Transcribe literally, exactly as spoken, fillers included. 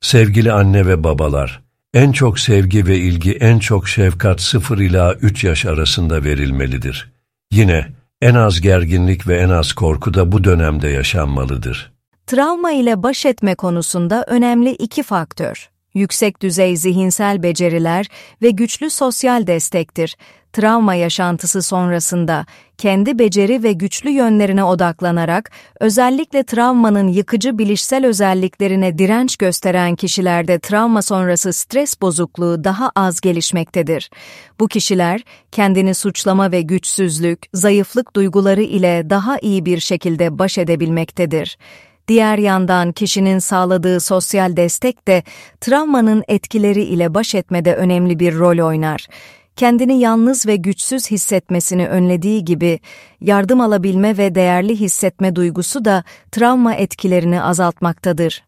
Sevgili anne ve babalar, en çok sevgi ve ilgi, en çok şefkat sıfır ila üç yaş arasında verilmelidir. Yine en az gerginlik ve en az korku da bu dönemde yaşanmalıdır. Travma ile baş etme konusunda önemli iki faktör: yüksek düzey zihinsel beceriler ve güçlü sosyal destektir. Travma yaşantısı sonrasında kendi beceri ve güçlü yönlerine odaklanarak, özellikle travmanın yıkıcı bilişsel özelliklerine direnç gösteren kişilerde travma sonrası stres bozukluğu daha az gelişmektedir. Bu kişiler kendini suçlama ve güçsüzlük, zayıflık duyguları ile daha iyi bir şekilde baş edebilmektedir. Diğer yandan kişinin sağladığı sosyal destek de travmanın etkileri ile baş etmede önemli bir rol oynar. Kendini yalnız ve güçsüz hissetmesini önlediği gibi, yardım alabilme ve değerli hissetme duygusu da travma etkilerini azaltmaktadır.